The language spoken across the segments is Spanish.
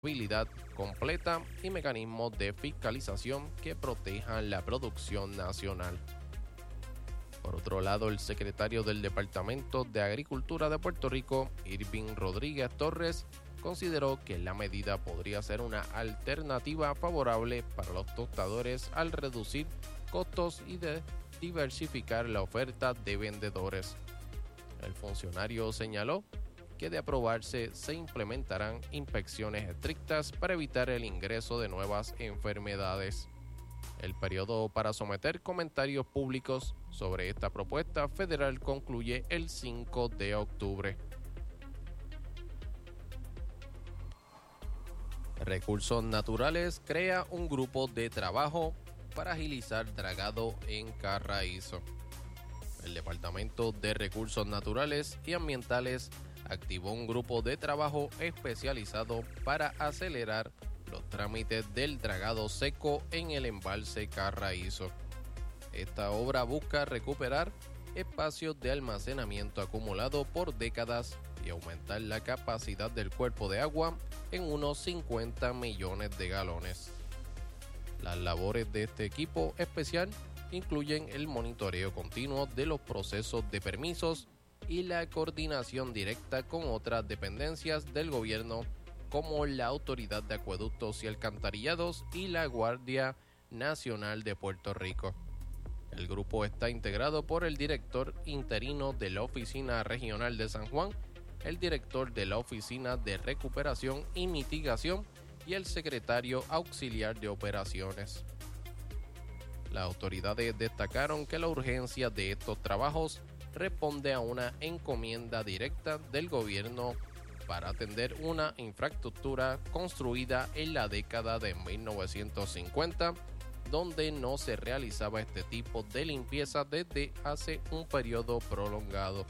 habilidad completa y mecanismos de fiscalización que protejan la producción nacional. Por otro lado, el secretario del Departamento de Agricultura de Puerto Rico, Irving Rodríguez Torres, consideró que la medida podría ser una alternativa favorable para los tostadores al reducir costos y de diversificar la oferta de vendedores. El funcionario señaló que de aprobarse se implementarán inspecciones estrictas para evitar el ingreso de nuevas enfermedades. El periodo para someter comentarios públicos sobre esta propuesta federal concluye el 5 de octubre. Recursos Naturales crea un grupo de trabajo para agilizar dragado en Carraízo. El Departamento de Recursos Naturales y Ambientales activó un grupo de trabajo especializado para acelerar los trámites del dragado seco en el embalse Carraízo. Esta obra busca recuperar espacios de almacenamiento acumulado por décadas y aumentar la capacidad del cuerpo de agua en unos 50 millones de galones. Las labores de este equipo especial incluyen el monitoreo continuo de los procesos de permisos y la coordinación directa con otras dependencias del gobierno como la Autoridad de Acueductos y Alcantarillados y la Guardia Nacional de Puerto Rico. El grupo está integrado por el director interino de la Oficina Regional de San Juan, el director de la Oficina de Recuperación y Mitigación y el secretario auxiliar de Operaciones. Las autoridades destacaron que la urgencia de estos trabajos responde a una encomienda directa del gobierno para atender una infraestructura construida en la década de 1950, donde no se realizaba este tipo de limpieza desde hace un periodo prolongado.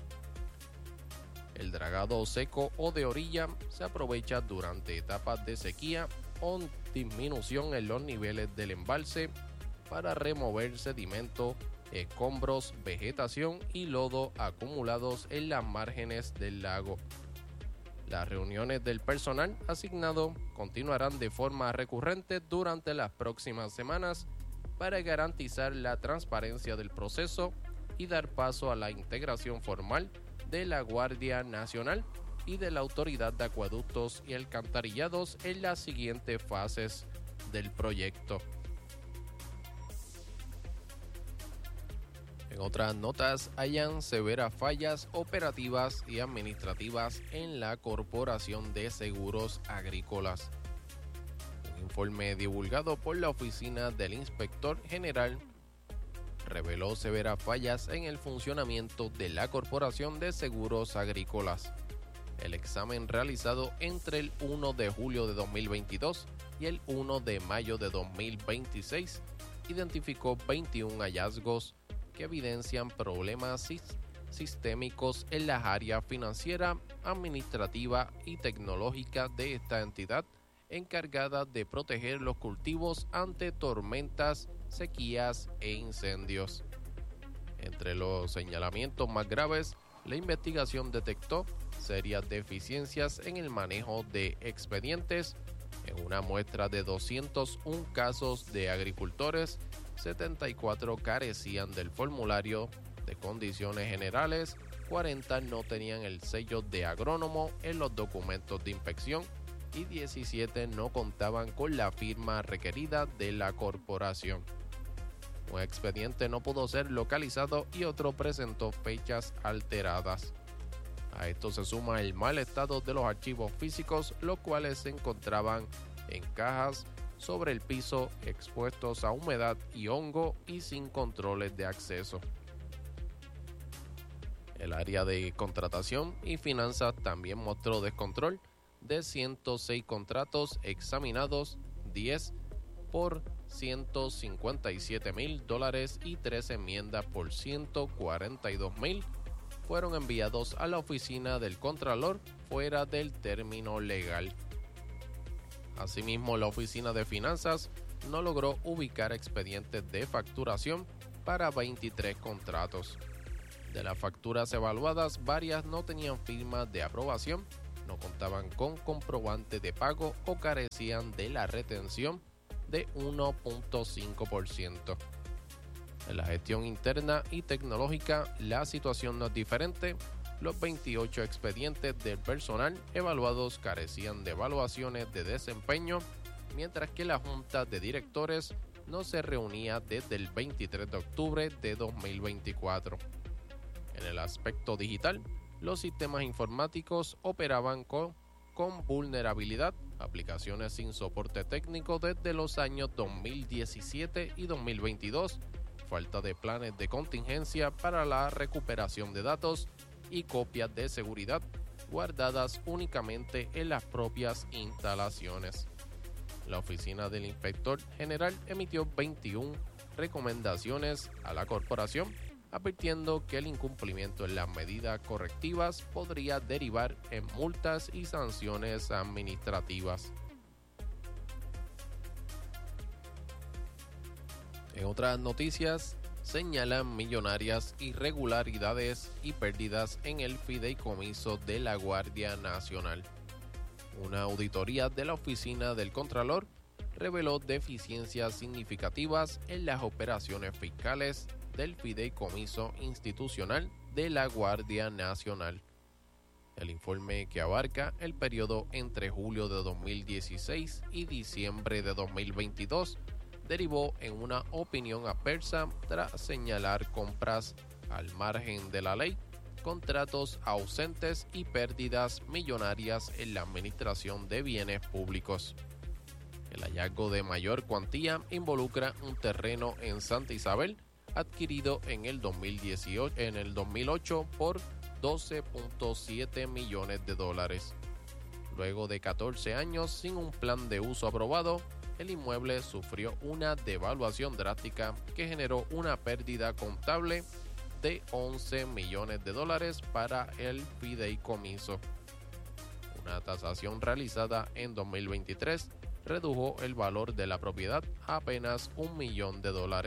El dragado seco o de orilla se aprovecha durante etapas de sequía o disminución en los niveles del embalse para remover sedimento, escombros, vegetación y lodo acumulados en las márgenes del lago. Las reuniones del personal asignado continuarán de forma recurrente durante las próximas semanas para garantizar la transparencia del proceso y dar paso a la integración formal de la Guardia Nacional y de la Autoridad de Acueductos y Alcantarillados en las siguientes fases del proyecto. En otras notas, hayan severas fallas operativas y administrativas en la Corporación de Seguros Agrícolas. Un informe divulgado por la Oficina del Inspector General reveló severas fallas en el funcionamiento de la Corporación de Seguros Agrícolas. El examen realizado entre el 1 de julio de 2022 y el 1 de mayo de 2026 identificó 21 hallazgos que evidencian problemas sistémicos en las áreas financiera, administrativa y tecnológica de esta entidad, encargada de proteger los cultivos ante tormentas, sequías e incendios. Entre los señalamientos más graves, la investigación detectó serias deficiencias en el manejo de expedientes. En una muestra de 201 casos de agricultores, 74 carecían del formulario de condiciones generales, 40 no tenían el sello de agrónomo en los documentos de inspección y 17 no contaban con la firma requerida de la corporación. Un expediente no pudo ser localizado y otro presentó fechas alteradas. A esto se suma el mal estado de los archivos físicos, los cuales se encontraban en cajas, sobre el piso, expuestos a humedad y hongo y sin controles de acceso. El área de contratación y finanzas también mostró descontrol. De 106 contratos examinados, 10 por $157,000 y 3 enmiendas por $142,000 fueron enviados a la oficina del Contralor fuera del término legal. Asimismo, la Oficina de Finanzas no logró ubicar expedientes de facturación para 23 contratos. De las facturas evaluadas, varias no tenían firmas de aprobación, no contaban con comprobante de pago o carecían de la retención de 1.5%. En la gestión interna y tecnológica, la situación no es diferente. Los 28 expedientes del personal evaluados carecían de evaluaciones de desempeño, mientras que la Junta de Directores no se reunía desde el 23 de octubre de 2024. En el aspecto digital, los sistemas informáticos operaban con vulnerabilidad, aplicaciones sin soporte técnico desde los años 2017 y 2022, falta de planes de contingencia para la recuperación de datos y copias de seguridad guardadas únicamente en las propias instalaciones. La oficina del Inspector General emitió 21 recomendaciones a la corporación, advirtiendo que el incumplimiento en las medidas correctivas podría derivar en multas y sanciones administrativas. En otras noticias, señalan millonarias irregularidades y pérdidas en el fideicomiso de la Guardia Nacional. Una auditoría de la Oficina del Contralor reveló deficiencias significativas en las operaciones fiscales del fideicomiso institucional de la Guardia Nacional. El informe, que abarca el periodo entre julio de 2016 y diciembre de 2022, derivó en una opinión adversa tras señalar compras al margen de la ley, contratos ausentes y pérdidas millonarias en la administración de bienes públicos. El hallazgo de mayor cuantía involucra un terreno en Santa Isabel adquirido en el 2008 por $12.7 millones. Luego de 14 años sin un plan de uso aprobado, el inmueble sufrió una devaluación drástica que generó una pérdida contable de $11 millones para el fideicomiso. Una tasación realizada en 2023 redujo el valor de la propiedad a apenas $1 millón.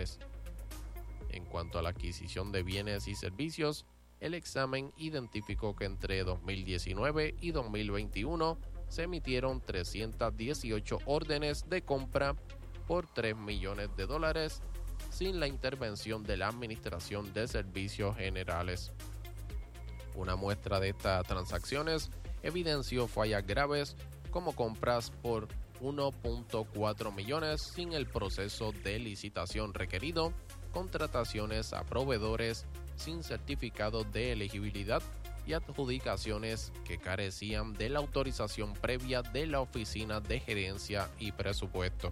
En cuanto a la adquisición de bienes y servicios, el examen identificó que entre 2019 y 2021 se emitieron 318 órdenes de compra por $3 millones sin la intervención de la Administración de Servicios Generales. Una muestra de estas transacciones evidenció fallas graves como compras por 1.4 millones sin el proceso de licitación requerido, contrataciones a proveedores sin certificado de elegibilidad y adjudicaciones que carecían de la autorización previa de la Oficina de Gerencia y Presupuesto.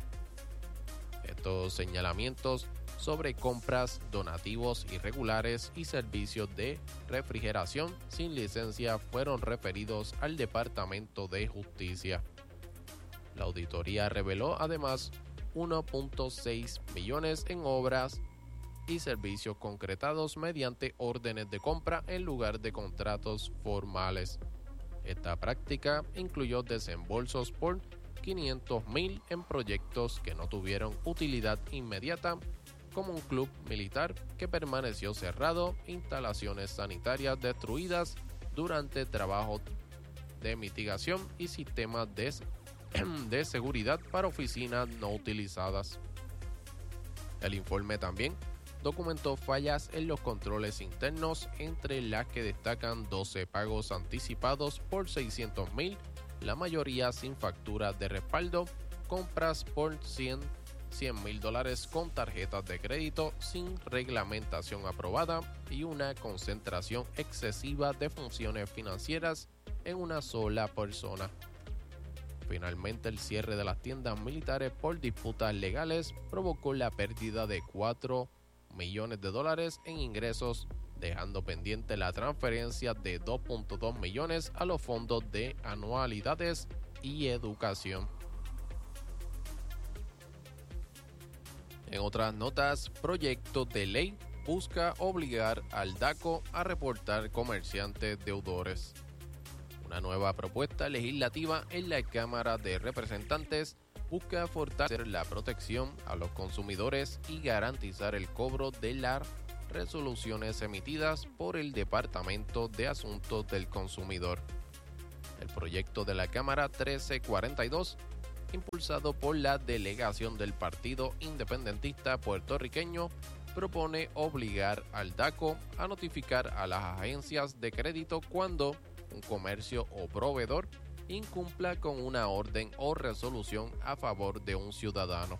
Estos señalamientos sobre compras, donativos irregulares y servicios de refrigeración sin licencia fueron referidos al Departamento de Justicia. La auditoría reveló además 1.6 millones en obras y servicios concretados mediante órdenes de compra en lugar de contratos formales. Esta práctica incluyó desembolsos por $500,000 en proyectos que no tuvieron utilidad inmediata, como un club militar que permaneció cerrado, instalaciones sanitarias destruidas durante trabajos de mitigación y sistemas de seguridad para oficinas no utilizadas. El informe también documentó fallas en los controles internos, entre las que destacan 12 pagos anticipados por $600,000, la mayoría sin factura de respaldo, compras por $100,000 con tarjetas de crédito sin reglamentación aprobada y una concentración excesiva de funciones financieras en una sola persona. Finalmente, el cierre de las tiendas militares por disputas legales provocó la pérdida de $4 millones en ingresos, dejando pendiente la transferencia de $2.2 millones a los fondos de anualidades y educación. En otras notas, proyecto de ley busca obligar al DACO a reportar comerciantes deudores. Una nueva propuesta legislativa en la Cámara de Representantes busca fortalecer la protección a los consumidores y garantizar el cobro de las resoluciones emitidas por el Departamento de Asuntos del Consumidor. El proyecto de la Cámara 1342, impulsado por la delegación del Partido Independentista Puertorriqueño, propone obligar al DACO a notificar a las agencias de crédito cuando un comercio o proveedor incumpla con una orden o resolución a favor de un ciudadano.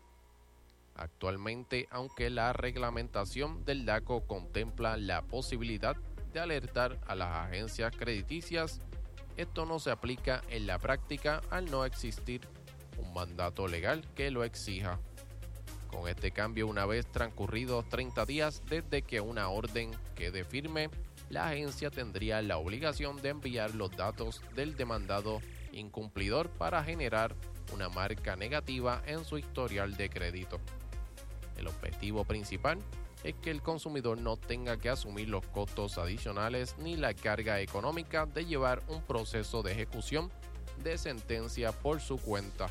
Actualmente, aunque la reglamentación del DACO contempla la posibilidad de alertar a las agencias crediticias, esto no se aplica en la práctica al no existir un mandato legal que lo exija. Con este cambio, una vez transcurridos 30 días desde que una orden quede firme, la agencia tendría la obligación de enviar los datos del demandado incumplidor para generar una marca negativa en su historial de crédito. El objetivo principal es que el consumidor no tenga que asumir los costos adicionales ni la carga económica de llevar un proceso de ejecución de sentencia por su cuenta.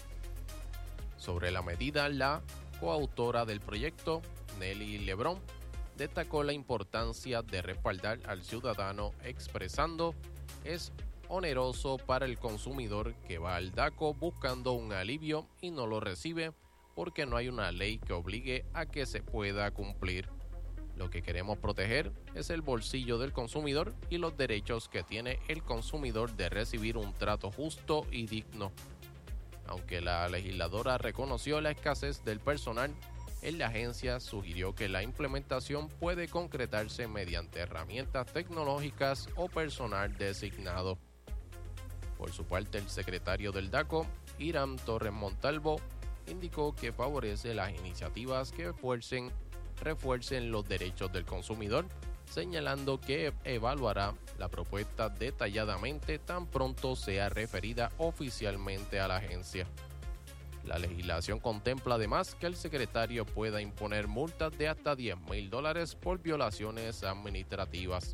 Sobre la medida, la coautora del proyecto, Nelly Lebrón, destacó la importancia de respaldar al ciudadano expresando: es oneroso para el consumidor que va al DACO buscando un alivio y no lo recibe porque no hay una ley que obligue a que se pueda cumplir. Lo que queremos proteger es el bolsillo del consumidor y los derechos que tiene el consumidor de recibir un trato justo y digno. Aunque la legisladora reconoció la escasez del personal en la agencia, sugirió que la implementación puede concretarse mediante herramientas tecnológicas o personal designado. Por su parte, el secretario del DACO, Hiram Torres Montalvo, indicó que favorece las iniciativas que refuercen los derechos del consumidor, señalando que evaluará la propuesta detalladamente tan pronto sea referida oficialmente a la agencia. La legislación contempla además que el secretario pueda imponer multas de hasta $10,000 por violaciones administrativas.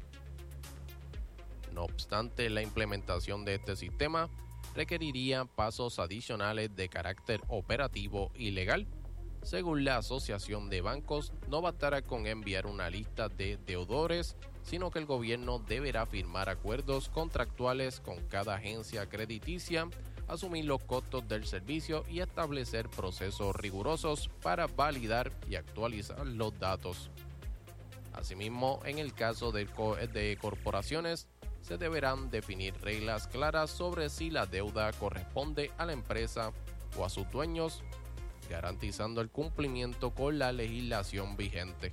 No obstante, la implementación de este sistema requeriría pasos adicionales de carácter operativo y legal. Según la Asociación de Bancos, no bastará con enviar una lista de deudores, sino que el gobierno deberá firmar acuerdos contractuales con cada agencia crediticia, asumir los costos del servicio y establecer procesos rigurosos para validar y actualizar los datos. Asimismo, en el caso de corporaciones, se deberán definir reglas claras sobre si la deuda corresponde a la empresa o a sus dueños, garantizando el cumplimiento con la legislación vigente.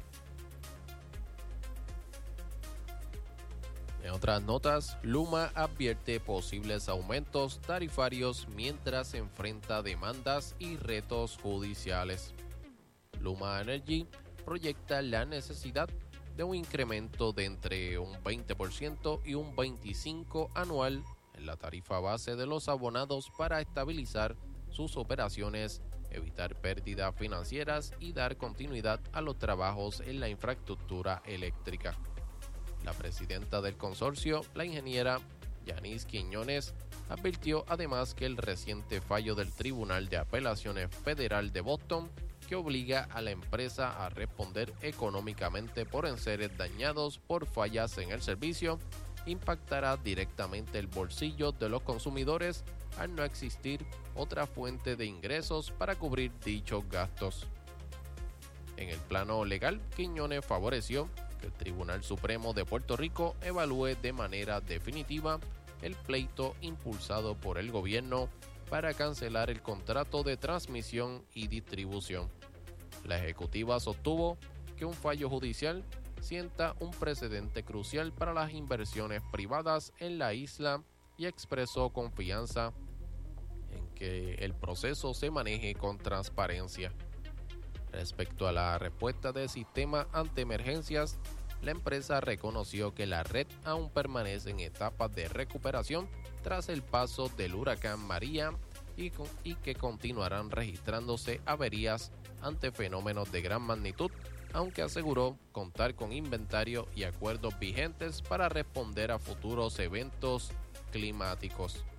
En otras notas, Luma advierte posibles aumentos tarifarios mientras enfrenta demandas y retos judiciales. Luma Energy proyecta la necesidad de un incremento de entre un 20% y un 25% anual en la tarifa base de los abonados para estabilizar sus operaciones, evitar pérdidas financieras y dar continuidad a los trabajos en la infraestructura eléctrica. La presidenta del consorcio, la ingeniera Yanis Quiñones, advirtió además que el reciente fallo del Tribunal de Apelaciones Federal de Boston, que obliga a la empresa a responder económicamente por enseres dañados por fallas en el servicio, impactará directamente el bolsillo de los consumidores al no existir otra fuente de ingresos para cubrir dichos gastos. En el plano legal, Quiñones favoreció que el Tribunal Supremo de Puerto Rico evalúe de manera definitiva el pleito impulsado por el gobierno para cancelar el contrato de transmisión y distribución. La ejecutiva sostuvo que un fallo judicial sienta un precedente crucial para las inversiones privadas en la isla y expresó confianza en que el proceso se maneje con transparencia. Respecto a la respuesta del sistema ante emergencias, la empresa reconoció que la red aún permanece en etapas de recuperación tras el paso del huracán María y que continuarán registrándose averías ante fenómenos de gran magnitud, aunque aseguró contar con inventario y acuerdos vigentes para responder a futuros eventos climáticos.